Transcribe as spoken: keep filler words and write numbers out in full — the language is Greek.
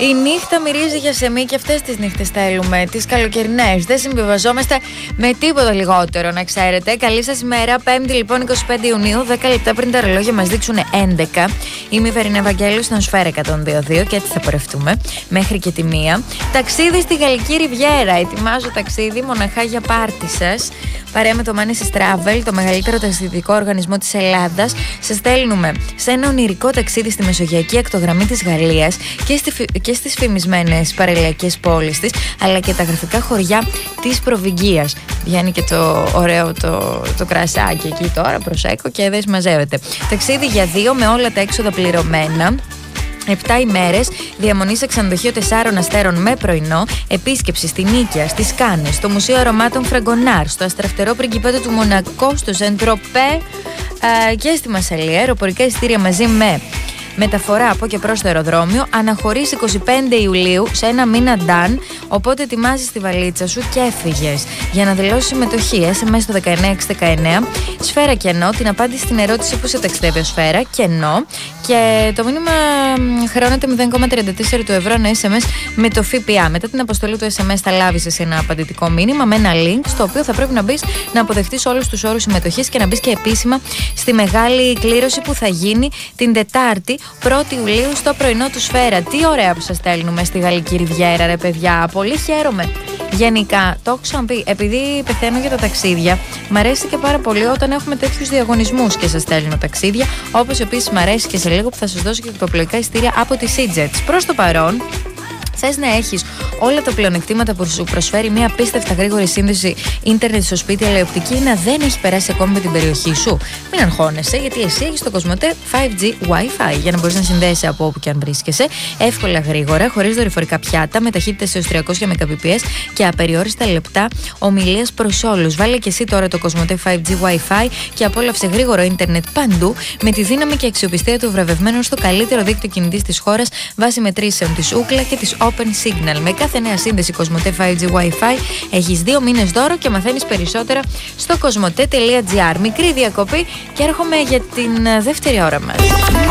Η νύχτα μυρίζει για σεμί και αυτές τις νύχτες θέλουμε, τις καλοκαιρινές. Δεν συμβιβαζόμαστε με τίποτα λιγότερο, να ξέρετε. Καλή σας ημέρα, Πέμπτη λοιπόν είκοσι πέντε Ιουνίου, δέκα λεπτά πριν τα ρολόγια μας δείξουν έντεκα. Είμαι η Βερινέ Βαγγέλου στον Σφαίρα εκατόν δύο δύο και έτσι θα πορευτούμε μέχρι και τη μία. Ταξίδι στη Γαλλική Ριβιέρα. Ετοιμάζω ταξίδι μοναχά για πάρτι σας. Παρέα με το Manesis Travel, το μεγαλύτερο ταξιδιωτικό οργανισμό της Ελλάδας, σας στέλνουμε σε ένα ονειρικό ταξίδι στη μεσογειακή ακτογραμμή της Γαλλίας και, στη, και στις φημισμένες παραλιακές πόλεις της, αλλά και τα γραφικά χωριά της Προβυγγίας. Βγαίνει και το ωραίο το, το κρασάκι εκεί τώρα, προσέκο και δεν συμμαζεύεται. Ταξίδι για δύο με όλα τα έξοδα πληρωμένα. Επτά ημέρες, διαμονή σε ξενοδοχείο τεσσάρων αστέρων με πρωινό, επίσκεψη στη Νίκαια, στις Κάνες, στο Μουσείο Αρωμάτων Φραγκονάρ, στο αστραφτερό Πριγκιπέτο του Μονακό, στο Σεντροπέ ε, και στη Μασσαλία. Αεροπορικά εισιτήρια μαζί με μεταφορά από και προς το αεροδρόμιο. Αναχωρείς εικοστή πέμπτη Ιουλίου σε ένα μήνα ντάν, οπότε ετοιμάζεις τη βαλίτσα σου και έφυγες. Για να δηλώσεις συμμετοχή, ες εμ ες στο δεκαεννιά εξακόσια δεκαεννιά, Σφαίρα κενό, την απάντηση στην ερώτηση που σε ταξιδεύει ο Σφαίρα κενό, και το μήνυμα χρεώνεται μηδέν κόμμα τριάντα τέσσερα του ευρώ ένα ες εμ ες με το ΦΠΑ. Μετά την αποστολή του ες εμ ες θα λάβεις εσύ ένα απαντητικό μήνυμα με ένα link στο οποίο θα πρέπει να μπεις, να αποδεχτείς όλους τους όρους συμμετοχής και να μπεις και επίσημα στη μεγάλη κλήρωση που θα γίνει την Τετάρτη πρώτη Ιουλίου στο πρωινό του Σφαίρα. Τι ωραία που σας στέλνουμε στη Γαλλική Ριβιέρα, ρε παιδιά. Πολύ χαίρομαι. Γενικά, το έχω ξαναπεί, επειδή πεθαίνω για τα ταξίδια, μ' αρέσει και πάρα πολύ όταν έχουμε τέτοιους διαγωνισμούς και σας στέλνω ταξίδια. Όπως επίσης μ' αρέσει και σε λίγο που θα σας δώσω και τοπλοϊκά εισιτήρια από τη SeaJets. Προς το παρόν, θες να έχεις όλα τα πλεονεκτήματα που σου προσφέρει μια απίστευτα γρήγορη σύνδεση ίντερνετ στο σπίτι, αλλά η οπτική να δεν έχει περάσει ακόμη με την περιοχή σου? Μην αγχώνεσαι, γιατί εσύ έχεις το Κοσμοτέ φάιβ τζι Wi-Fi για να μπορείς να συνδέεσαι από όπου και αν βρίσκεσαι, εύκολα, γρήγορα, χωρίς δορυφορικά πιάτα, με ταχύτητες έως τριακόσια Mbps και απεριόριστα λεπτά ομιλίας προς όλους. Βάλε και εσύ τώρα το Κοσμοτέ φάιβ τζι Wi-Fi και απόλαυσε γρήγορο ίντερνετ παντού, με τη δύναμη και αξιοπιστία του βραβευμένου στο καλύτερο δίκτυο κινητής της χώρας βάσει μετρήσεων της Ookla και της Open Signal. Με κάθε νέα σύνδεση Κοσμοτέ φάιβ τζι Wi-Fi έχεις δύο μήνες δώρο και μαθαίνεις περισσότερα στο κοσμοτέ τελεία τζι άρ. Μικρή διακοπή και έρχομαι για την δεύτερη ώρα μας.